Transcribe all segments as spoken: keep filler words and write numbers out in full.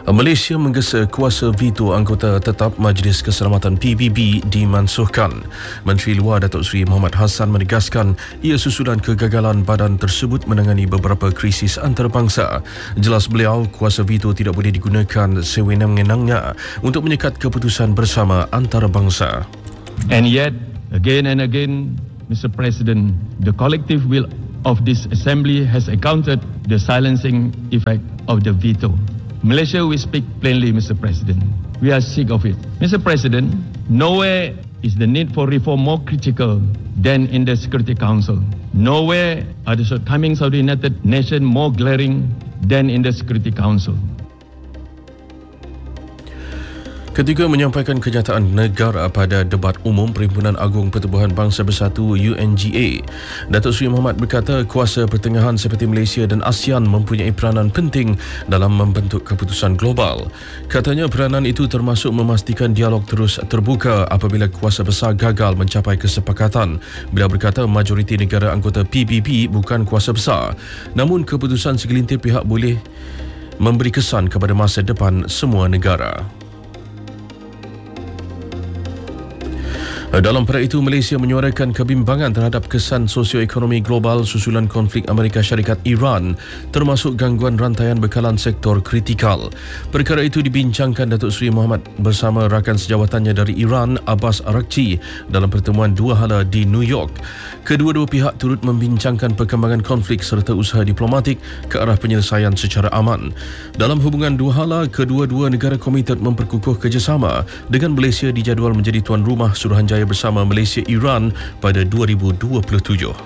Malaysia menggesa kuasa veto anggota tetap Majlis Keselamatan P B B dimansuhkan. Menteri Luar Datuk Seri Mohamad Hassan menegaskan ia susulan kegagalan badan tersebut menangani beberapa krisis antarabangsa. Jelas beliau, kuasa veto tidak boleh digunakan sewenang-wenangnya untuk menyekat keputusan bersama antarabangsa. And yet, again and again, Mister President, the collective will of this assembly has encountered the silencing effect of the veto. Malaysia, we speak plainly, Mister President. We are sick of it. Mister President, nowhere is the need for reform more critical than in the Security Council. Nowhere are the shortcomings of the United Nations more glaring than in the Security Council. Ketika menyampaikan kenyataan negara pada debat umum Perhimpunan Agung Pertubuhan Bangsa Bersatu U N G A, Datuk Seri Mohamad berkata kuasa pertengahan seperti Malaysia dan ASEAN mempunyai peranan penting dalam membentuk keputusan global. Katanya peranan itu termasuk memastikan dialog terus terbuka apabila kuasa besar gagal mencapai kesepakatan. Beliau berkata majoriti negara anggota P B B bukan kuasa besar, namun keputusan segelintir pihak boleh memberi kesan kepada masa depan semua negara. Dalam perkara itu, Malaysia menyuarakan kebimbangan terhadap kesan sosioekonomi global susulan konflik Amerika Syarikat Iran, termasuk gangguan rantaian bekalan sektor kritikal. Perkara itu dibincangkan Datuk Seri Mohamad bersama rakan sejawatannya dari Iran, Abbas Araghchi, dalam pertemuan dua hala di New York. Kedua-dua pihak turut membincangkan perkembangan konflik serta usaha diplomatik ke arah penyelesaian secara aman. Dalam hubungan dua hala, kedua-dua negara komited memperkukuh kerjasama dengan Malaysia dijadual menjadi tuan rumah Suruhanjaya bersama Malaysia-Iran pada dua ribu dua puluh tujuh.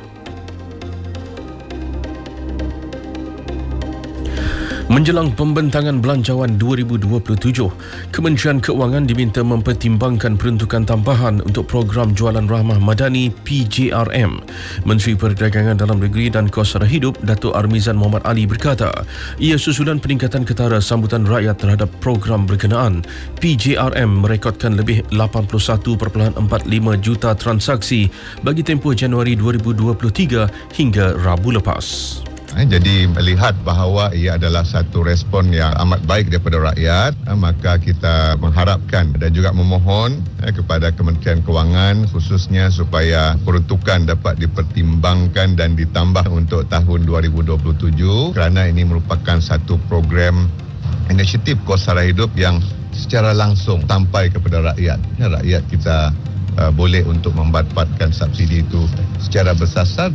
Menjelang pembentangan belanjawan dua ribu dua puluh tujuh, Kementerian Keuangan diminta mempertimbangkan peruntukan tambahan untuk program jualan rahmah madani P J R M. Menteri Perdagangan Dalam Negeri dan Kos Sara Hidup Datuk Armizan Mohamad Ali berkata, ia susulan peningkatan ketara sambutan rakyat terhadap program berkenaan. P J R M merekodkan lebih lapan puluh satu perpuluhan empat lima juta transaksi bagi tempoh Januari dua ribu dua puluh tiga hingga Rabu lepas. Jadi melihat bahawa ia adalah satu respon yang amat baik daripada rakyat, maka kita mengharapkan dan juga memohon kepada Kementerian Kewangan khususnya supaya peruntukan dapat dipertimbangkan dan ditambah untuk tahun dua ribu dua puluh tujuh kerana ini merupakan satu program inisiatif Kos Sara Hidup yang secara langsung sampai kepada rakyat. Rakyat kita uh, boleh untuk mendapatkan subsidi itu secara bersasar.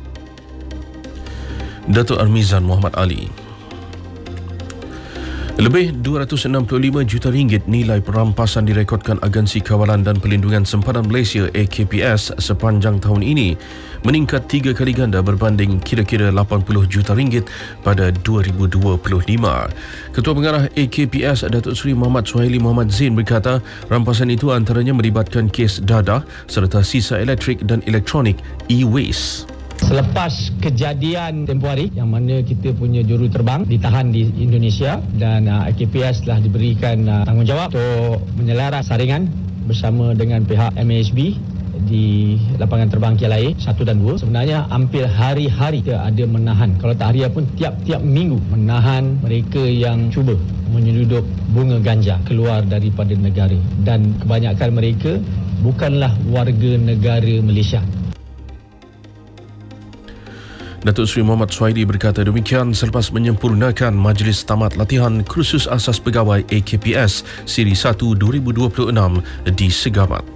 Datuk Armizan Mohamad Ali. Lebih dua ratus enam puluh lima juta ringgit nilai perampasan direkodkan Agensi Kawalan dan Perlindungan Sempadan Malaysia A K P S sepanjang tahun ini, meningkat tiga kali ganda berbanding kira-kira lapan puluh juta ringgit pada dua ribu dua puluh lima. Ketua Pengarah A K P S Datuk Seri Muhammad Suhaili Muhammad Zain berkata rampasan itu antaranya melibatkan kes dadah serta sisa elektrik dan elektronik e-waste. Selepas kejadian tempoh hari yang mana kita punya juru terbang ditahan di Indonesia dan uh, A K P S telah diberikan uh, tanggungjawab untuk menyelaras saringan bersama dengan pihak M A S B di lapangan terbang K L I A satu dan dua. Sebenarnya hampir hari-hari kita ada menahan, kalau tak harian pun tiap-tiap minggu menahan mereka yang cuba menyelundup bunga ganja keluar daripada negara, dan kebanyakan mereka bukanlah warga negara Malaysia. Datuk Seri Muhammad Suhaili berkata demikian selepas menyempurnakan Majlis Tamat Latihan Kursus Asas Pegawai A K P S Siri satu dua ribu dua puluh enam di Segamat.